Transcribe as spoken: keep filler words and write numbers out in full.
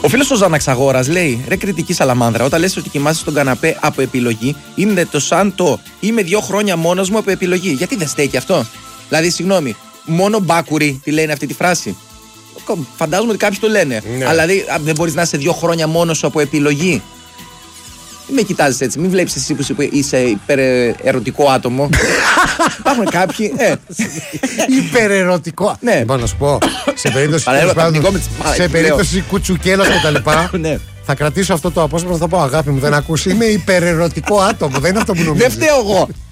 Ο φίλος ο Ζαναξαγόρας λέει: Ρε κριτική σαλαμάνδρα, όταν λες ότι κοιμάσαι στον καναπέ από επιλογή, είναι το σαν το είμαι δύο χρόνια μόνος μου από επιλογή. Γιατί δεν στέκει αυτό? Δηλαδή, συγγνώμη, μόνο μπάκουροι τη λένε αυτή τη φράση. Φαντάζομαι ότι κάποιοι το λένε. Ναι. Αλλά δηλαδή, δεν μπορείς να είσαι δύο χρόνια μόνος σου από επιλογή. Μην με κοιτάζεις έτσι, μην βλέπεις εσύ που είσαι υπερερωτικό άτομο. Υπάρχουν κάποιοι. Ε. Υπερερωτικό. Ναι. Λοιπόν, να σου πω. Σε περίπτωση, σε περίπτωση κουτσουκέλας και τα λοιπά. Ναι. Θα κρατήσω αυτό το απόσπασμα, θα πω αγάπη μου, δεν ακούσει. Είμαι υπερερωτικό άτομο. Δεν είναι αυτό που νομίζω. Δεν φταίω εγώ.